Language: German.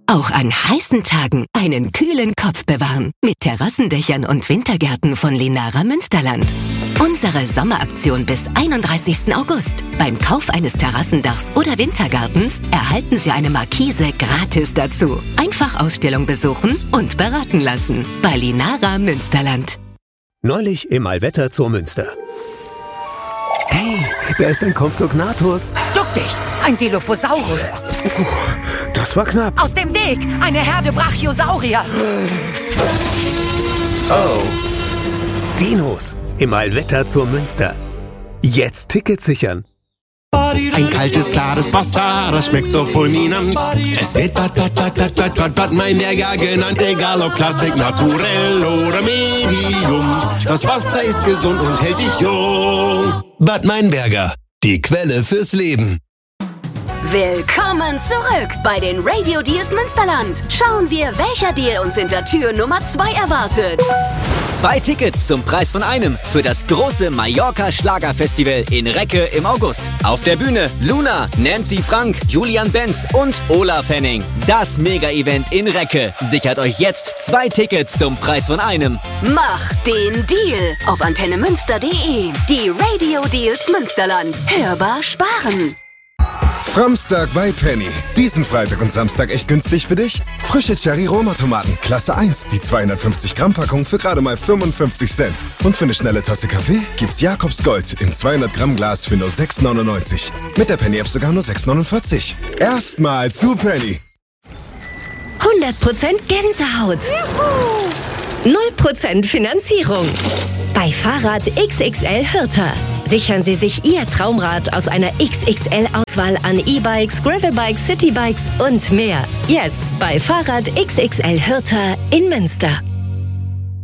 Auch an heißen Tagen einen kühlen Kopf bewahren. Mit Terrassendächern und Wintergärten von Linara Münsterland. Unsere Sommeraktion bis 31. August. Beim Kauf eines Terrassendachs oder Wintergartens erhalten Sie eine Markise gratis dazu. Einfach Ausstellung besuchen und beraten lassen. Bei Linara Münsterland. Neulich im Allwetter zur Münster. Hey, da ist ein Compsognathus. Duck dich! Ein Dilophosaurus. Das war knapp. Aus dem Weg! Eine Herde Brachiosaurier. Oh. Dinos im Allwetter zur Münster. Jetzt Tickets sichern. Ein kaltes, klares Wasser, das schmeckt so fulminant. Es wird Bad Meinberger genannt, egal ob Klassik, Naturell oder Medium. Das Wasser ist gesund und hält dich jung. Bad Meinberger, die Quelle fürs Leben. Willkommen zurück bei den Radio Deals Münsterland. Schauen wir, welcher Deal uns hinter Tür Nummer 2 erwartet. 2 Tickets zum Preis von einem für das große Mallorca-Schlagerfestival in Recke im August. Auf der Bühne Luna, Nancy Frank, Julian Benz und Olaf Henning. Das Mega-Event in Recke. Sichert euch jetzt 2 Tickets zum Preis von einem. Mach den Deal auf antennemünster.de. Die Radio Deals Münsterland. Hörbar sparen. Framstag bei Penny. Diesen Freitag und Samstag echt günstig für dich? Frische Cherry-Roma-Tomaten, Klasse 1, die 250-Gramm-Packung für gerade mal 55 Cent. Und für eine schnelle Tasse Kaffee gibt's Jakobs Gold im 200-Gramm-Glas für nur 6,99. Mit der Penny-App sogar nur 6,49. Erstmal zu Penny. 100% Gänsehaut. 0% Finanzierung. Bei Fahrrad XXL Hürter. Sichern Sie sich Ihr Traumrad aus einer XXL-Auswahl an E-Bikes, Gravelbikes, Citybikes und mehr. Jetzt bei Fahrrad XXL Hürter in Münster.